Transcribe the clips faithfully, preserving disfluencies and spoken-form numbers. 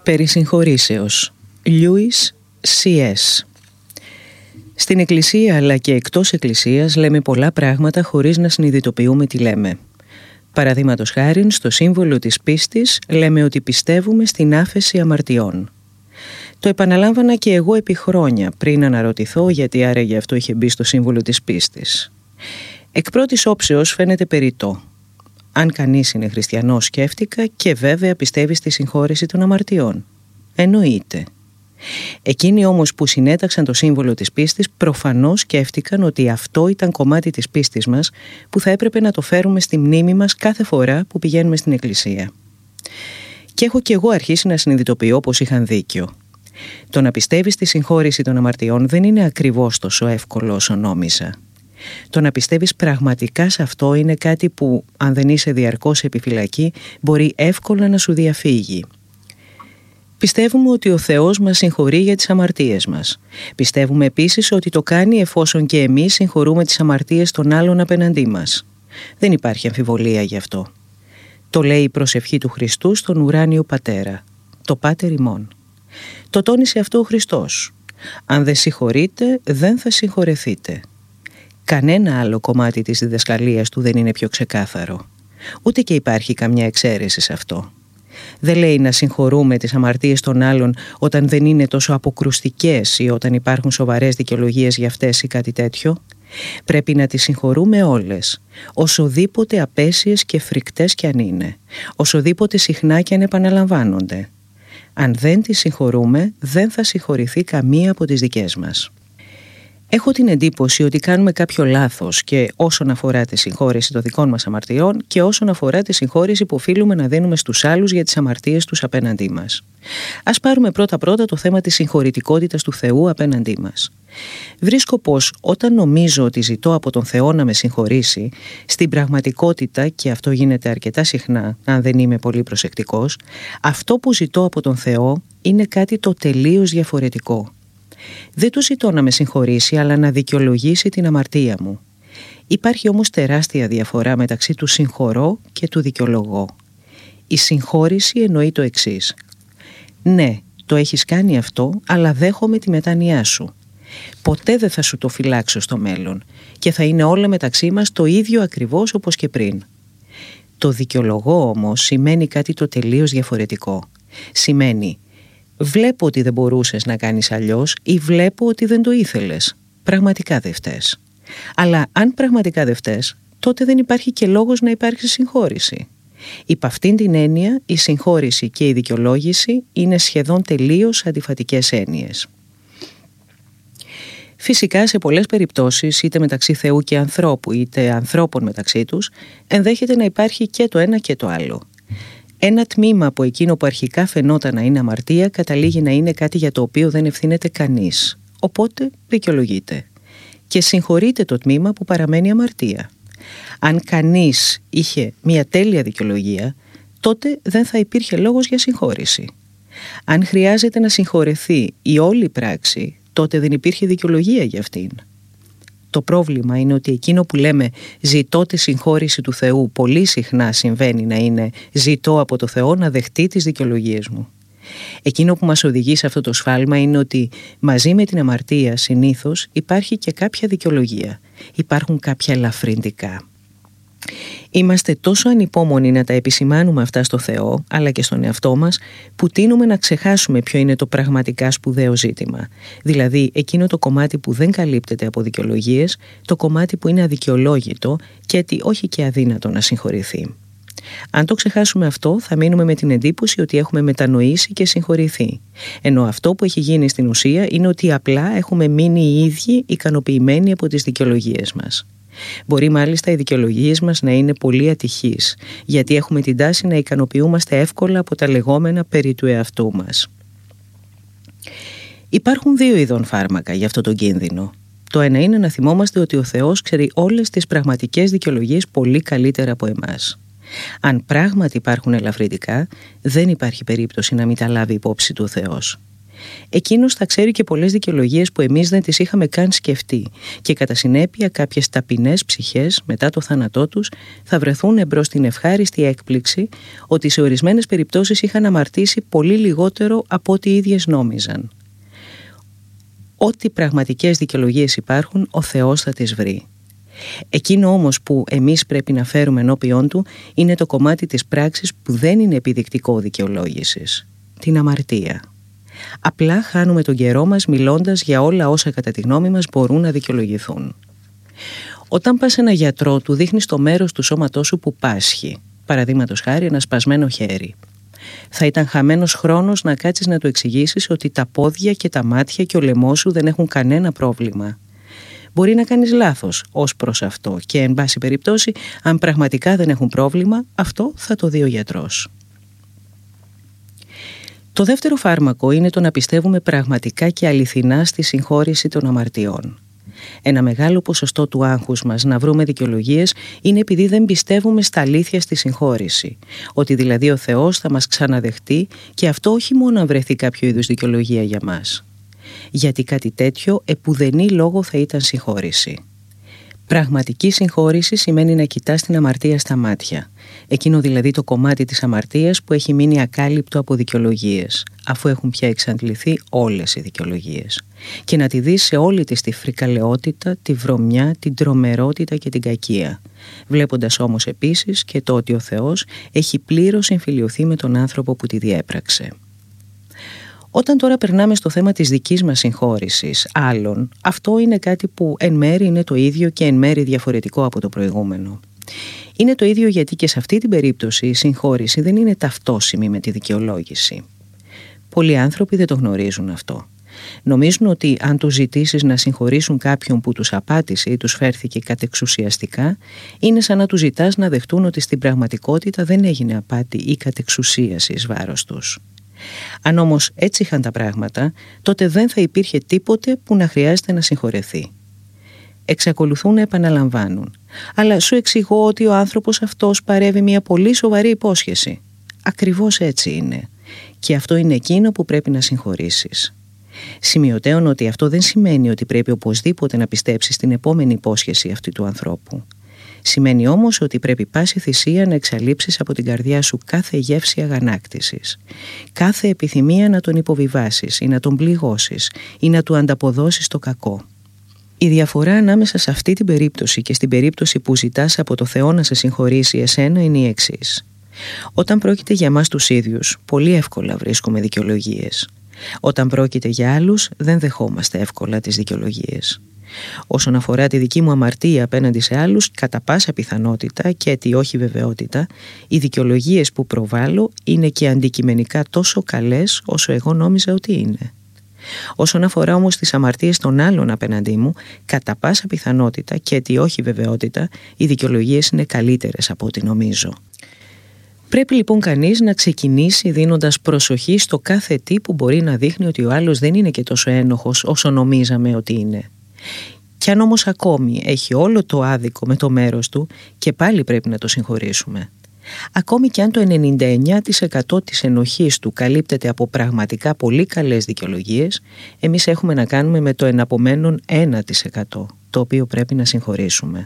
Περί συγχωρήσεως. Λιούις Σι Ες. Στην Εκκλησία αλλά και εκτός Εκκλησίας λέμε πολλά πράγματα χωρίς να συνειδητοποιούμε τι λέμε. Παραδείγματος χάριν, στο σύμβολο της πίστης λέμε ότι πιστεύουμε στην άφεση αμαρτιών. Το επαναλάμβανα και εγώ επί χρόνια πριν αναρωτηθώ γιατί άραγε αυτό είχε μπει στο σύμβολο της πίστης. Εκ πρώτης όψεως φαίνεται περιττό. Αν κανείς είναι χριστιανός, σκέφτηκα, και βέβαια πιστεύει στη συγχώρεση των αμαρτιών. Εννοείται. Εκείνοι όμως που συνέταξαν το σύμβολο της πίστης προφανώς σκέφτηκαν ότι αυτό ήταν κομμάτι της πίστης μας που θα έπρεπε να το φέρουμε στη μνήμη μας κάθε φορά που πηγαίνουμε στην εκκλησία. Και έχω κι εγώ αρχίσει να συνειδητοποιώ πως είχαν δίκιο. Το να πιστεύεις στη συγχώρεση των αμαρτιών δεν είναι ακριβώς τόσο εύκολο όσο νόμιζα. Το να πιστεύεις πραγματικά σε αυτό είναι κάτι που, αν δεν είσαι διαρκώς επιφυλακή, μπορεί εύκολα να σου διαφύγει. Πιστεύουμε ότι ο Θεός μας συγχωρεί για τις αμαρτίες μας. Πιστεύουμε επίσης ότι το κάνει εφόσον και εμείς συγχωρούμε τις αμαρτίες των άλλων απέναντί μας. Δεν υπάρχει αμφιβολία γι' αυτό. Το λέει η προσευχή του Χριστού στον ουράνιο Πατέρα, το Πάτερ ημών. Το τόνισε αυτό ο Χριστός. Αν δεν συγχωρείτε, δεν θα συγχωρεθείτε. Κανένα άλλο κομμάτι της διδασκαλίας του δεν είναι πιο ξεκάθαρο. Ούτε και υπάρχει καμιά εξαίρεση σε αυτό. Δεν λέει να συγχωρούμε τις αμαρτίες των άλλων όταν δεν είναι τόσο αποκρουστικές ή όταν υπάρχουν σοβαρές δικαιολογίες για αυτές ή κάτι τέτοιο. Πρέπει να τις συγχωρούμε όλες, όσοδήποτε απέσιες και φρικτές κι αν είναι, όσοδήποτε συχνά κι αν επαναλαμβάνονται. Αν δεν τις συγχωρούμε, δεν θα συγχωρηθεί καμία από τις δικές μας. Έχω την εντύπωση ότι κάνουμε κάποιο λάθος και όσον αφορά τη συγχώρεση των δικών μας αμαρτιών και όσον αφορά τη συγχώρεση που οφείλουμε να δίνουμε στους άλλους για τις αμαρτίες τους απέναντί μας. Ας πάρουμε πρώτα-πρώτα το θέμα της συγχωρητικότητας του Θεού απέναντί μας. Βρίσκω πως όταν νομίζω ότι ζητώ από τον Θεό να με συγχωρήσει, στην πραγματικότητα, και αυτό γίνεται αρκετά συχνά αν δεν είμαι πολύ προσεκτικός, αυτό που ζητώ από τον Θεό είναι κάτι το τελείως διαφορετικό. Δεν του ζητώ να με συγχωρήσει, αλλά να δικαιολογήσει την αμαρτία μου. Υπάρχει όμως τεράστια διαφορά μεταξύ του συγχωρώ και του δικαιολογώ. Η συγχώρηση εννοεί το εξής. Ναι, το έχεις κάνει αυτό, αλλά δέχομαι τη μετάνοιά σου. Ποτέ δεν θα σου το φυλάξω στο μέλλον και θα είναι όλα μεταξύ μας το ίδιο ακριβώς όπως και πριν. Το δικαιολογώ όμως σημαίνει κάτι το τελείως διαφορετικό. Σημαίνει βλέπω ότι δεν μπορούσες να κάνεις αλλιώς ή βλέπω ότι δεν το ήθελες. Πραγματικά δεν φταίς. Αλλά αν πραγματικά δεν φταίς, τότε δεν υπάρχει και λόγος να υπάρξει συγχώρηση. Υπ' αυτήν την έννοια, η συγχώρηση και η δικαιολόγηση είναι σχεδόν τελείως αντιφατικές έννοιες. Φυσικά, σε πολλές περιπτώσεις, είτε μεταξύ Θεού και ανθρώπου, είτε ανθρώπων μεταξύ τους, ενδέχεται να υπάρχει και το ένα και το άλλο. Ένα τμήμα από εκείνο που αρχικά φαινόταν να είναι αμαρτία καταλήγει να είναι κάτι για το οποίο δεν ευθύνεται κανείς. Οπότε δικαιολογείται. Και συγχωρείται το τμήμα που παραμένει αμαρτία. Αν κανείς είχε μια τέλεια δικαιολογία, τότε δεν θα υπήρχε λόγος για συγχώρηση. Αν χρειάζεται να συγχωρεθεί η όλη πράξη, τότε δεν υπήρχε δικαιολογία για αυτήν. Το πρόβλημα είναι ότι εκείνο που λέμε ζητώ τη συγχώρηση του Θεού πολύ συχνά συμβαίνει να είναι ζητώ από το Θεό να δεχτεί τις δικαιολογίες μου. Εκείνο που μας οδηγεί σε αυτό το σφάλμα είναι ότι μαζί με την αμαρτία συνήθως υπάρχει και κάποια δικαιολογία. Υπάρχουν κάποια ελαφρυντικά. Είμαστε τόσο ανυπόμονοι να τα επισημάνουμε αυτά στο Θεό, αλλά και στον εαυτό μας, που τείνουμε να ξεχάσουμε ποιο είναι το πραγματικά σπουδαίο ζήτημα. Δηλαδή, εκείνο το κομμάτι που δεν καλύπτεται από δικαιολογίες, το κομμάτι που είναι αδικαιολόγητο και ότι όχι και αδύνατο να συγχωρηθεί. Αν το ξεχάσουμε αυτό, θα μείνουμε με την εντύπωση ότι έχουμε μετανοήσει και συγχωρηθεί. Ενώ αυτό που έχει γίνει στην ουσία είναι ότι απλά έχουμε μείνει οι ίδιοι ικανοποιημένοι από τις δικαιολογίες μας. Μπορεί μάλιστα οι δικαιολογίες μας να είναι πολύ ατυχείς, γιατί έχουμε την τάση να ικανοποιούμαστε εύκολα από τα λεγόμενα περί του εαυτού μας. Υπάρχουν δύο ειδών φάρμακα για αυτό τον κίνδυνο. Το ένα είναι να θυμόμαστε ότι ο Θεός ξέρει όλες τις πραγματικές δικαιολογίες πολύ καλύτερα από εμάς. Αν πράγματι υπάρχουν ελαφρυντικά, δεν υπάρχει περίπτωση να μην τα λάβει υπόψη του ο Θεός. εκείνος θα ξέρει και πολλές δικαιολογίες που εμείς δεν τις είχαμε καν σκεφτεί και κατά συνέπεια κάποιες ταπεινές ψυχές μετά το θάνατό τους θα βρεθούν εμπρός στην ευχάριστη έκπληξη ότι σε ορισμένες περιπτώσεις είχαν αμαρτήσει πολύ λιγότερο από ό,τι οι ίδιες νόμιζαν. Ό,τι πραγματικές δικαιολογίες υπάρχουν, ο Θεός θα τις βρει. Εκείνο όμως που εμείς πρέπει να φέρουμε ενώπιόν του είναι το κομμάτι της πράξης που δεν είναι επιδεικτικό δικαιολόγησης, την αμαρτία. Απλά χάνουμε τον καιρό μας μιλώντας για όλα όσα κατά τη γνώμη μας μπορούν να δικαιολογηθούν. Όταν πας σε ένα γιατρό, του δείχνεις το μέρος του σώματός σου που πάσχει, παραδείγματος χάρη ένα σπασμένο χέρι. Θα ήταν χαμένος χρόνος να κάτσεις να του εξηγήσεις ότι τα πόδια και τα μάτια και ο λαιμός σου δεν έχουν κανένα πρόβλημα. Μπορεί να κάνεις λάθος ως προς αυτό και εν πάση περιπτώσει, αν πραγματικά δεν έχουν πρόβλημα, αυτό θα το δει ο γιατρός. Το δεύτερο φάρμακο είναι το να πιστεύουμε πραγματικά και αληθινά στη συγχώρηση των αμαρτιών. Ένα μεγάλο ποσοστό του άγχους μας να βρούμε δικαιολογίες είναι επειδή δεν πιστεύουμε στα αλήθεια στη συγχώρηση. Ότι δηλαδή ο Θεός θα μας ξαναδεχτεί και αυτό όχι μόνο αν βρεθεί κάποιο είδους δικαιολογία για μας. Γιατί κάτι τέτοιο επουδενή λόγο θα ήταν συγχώρηση. Πραγματική συγχώρηση σημαίνει να κοιτάς την αμαρτία στα μάτια. Εκείνο δηλαδή το κομμάτι της αμαρτίας που έχει μείνει ακάλυπτο από δικαιολογίες, αφού έχουν πια εξαντληθεί όλες οι δικαιολογίες. Και να τη δεις σε όλη της τη φρικαλαιότητα, τη βρωμιά, την τρομερότητα και την κακία. Βλέποντας όμως επίσης και το ότι ο Θεός έχει πλήρως συμφιλιωθεί με τον άνθρωπο που τη διέπραξε. Όταν τώρα περνάμε στο θέμα της δικής μας συγχώρησης άλλων, αυτό είναι κάτι που εν μέρει είναι το ίδιο και εν μέρει διαφορετικό από το προηγούμενο. Είναι το ίδιο γιατί και σε αυτή την περίπτωση η συγχώρηση δεν είναι ταυτόσιμη με τη δικαιολόγηση. Πολλοί άνθρωποι δεν το γνωρίζουν αυτό. Νομίζουν ότι αν τους ζητήσεις να συγχωρήσουν κάποιον που τους απάτησε ή τους φέρθηκε κατεξουσιαστικά, είναι σαν να τους ζητάς να δεχτούν ότι στην πραγματικότητα δεν έγινε απάτη ή κατεξουσίαση εις βάρος τους. Αν όμως έτσι είχαν τα πράγματα, τότε δεν θα υπήρχε τίποτε που να χρειάζεται να συγχωρεθεί. Εξακολουθούν να επαναλαμβάνουν. Αλλά σου εξηγώ ότι ο άνθρωπος αυτός παρέβη μια πολύ σοβαρή υπόσχεση. Ακριβώς έτσι είναι. Και αυτό είναι εκείνο που πρέπει να συγχωρήσεις. Σημειωτέων ότι αυτό δεν σημαίνει ότι πρέπει οπωσδήποτε να πιστέψεις την επόμενη υπόσχεση αυτή του ανθρώπου. Σημαίνει όμως ότι πρέπει πάση θυσία να εξαλείψεις από την καρδιά σου κάθε γεύση αγανάκτησης, κάθε επιθυμία να τον υποβιβάσεις ή να τον πληγώσεις ή να του ανταποδώσεις το κακό. Η διαφορά ανάμεσα σε αυτή την περίπτωση και στην περίπτωση που ζητάς από το Θεό να σε συγχωρήσει εσένα είναι η εξής. Όταν πρόκειται για μας τους ίδιους, πολύ εύκολα βρίσκουμε δικαιολογίες. Όταν πρόκειται για άλλους, δεν δεχόμαστε εύκολα τις δικαιολογίες. Όσον αφορά τη δική μου αμαρτία απέναντι σε άλλους, κατά πάσα πιθανότητα και τι όχι βεβαιότητα, οι δικαιολογίες που προβάλλω είναι και αντικειμενικά τόσο καλές όσο εγώ νόμιζα ότι είναι. Όσον αφορά όμως τις αμαρτίες των άλλων απέναντί μου, κατά πάσα πιθανότητα και τι όχι βεβαιότητα, οι δικαιολογίες είναι καλύτερες από ό,τι νομίζω. Πρέπει λοιπόν κανείς να ξεκινήσει δίνοντας προσοχή στο κάθε τι που μπορεί να δείχνει ότι ο άλλος δεν είναι και τόσο ένοχος όσο νομίζαμε ότι είναι. Κι αν όμως ακόμη έχει όλο το άδικο με το μέρος του, και πάλι πρέπει να το συγχωρήσουμε. Ακόμη κι αν το ενενήντα εννέα τοις εκατό της ενοχής του καλύπτεται από πραγματικά πολύ καλές δικαιολογίες, εμείς έχουμε να κάνουμε με το εναπομένον ένα τοις εκατό, το οποίο πρέπει να συγχωρήσουμε.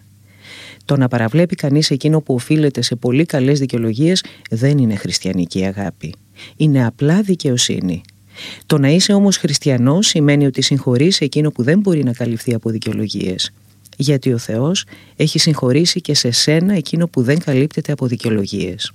Το να παραβλέπει κανείς εκείνο που οφείλεται σε πολύ καλές δικαιολογίες δεν είναι χριστιανική αγάπη. Είναι απλά δικαιοσύνη. Το να είσαι όμως χριστιανός σημαίνει ότι συγχωρείς εκείνο που δεν μπορεί να καλυφθεί από δικαιολογίες. Γιατί ο Θεός έχει συγχωρήσει και σε σένα εκείνο που δεν καλύπτεται από δικαιολογίες.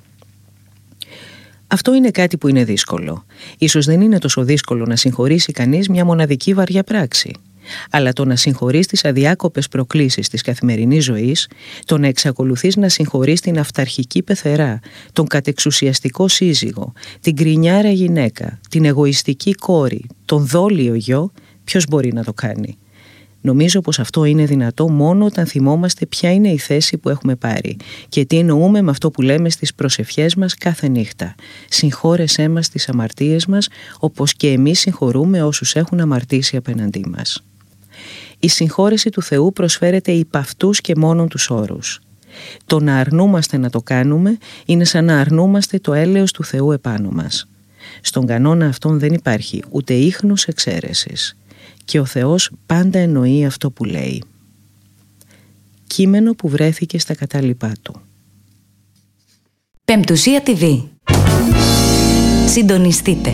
Αυτό είναι κάτι που είναι δύσκολο. Ίσως δεν είναι τόσο δύσκολο να συγχωρήσει κανείς μια μοναδική βαριά πράξη. Αλλά το να συγχωρείς τις αδιάκοπες προκλήσεις της καθημερινής ζωής, το να εξακολουθείς να συγχωρείς την αυταρχική πεθερά, τον κατεξουσιαστικό σύζυγο, την κρινιάρα γυναίκα, την εγωιστική κόρη, τον δόλιο γιο, ποιος μπορεί να το κάνει? Νομίζω πως αυτό είναι δυνατό μόνο όταν θυμόμαστε ποια είναι η θέση που έχουμε πάρει και τι εννοούμε με αυτό που λέμε στις προσευχές μας κάθε νύχτα. Συγχώρεσέ μας τις αμαρτίες μας, όπως και εμείς συγχωρούμε όσους έχουν αμαρτήσει απέναντί μας. Η συγχώρεση του Θεού προσφέρεται υπ' αυτούς και μόνον τους όρους. Το να αρνούμαστε να το κάνουμε είναι σαν να αρνούμαστε το έλεος του Θεού επάνω μας. Στον κανόνα αυτόν δεν υπάρχει ούτε ίχνος εξαίρεσης και ο Θεός πάντα εννοεί αυτό που λέει. Κείμενο που βρέθηκε στα κατάλοιπά του. Πεμπτουσία τι βι. Συντονιστείτε.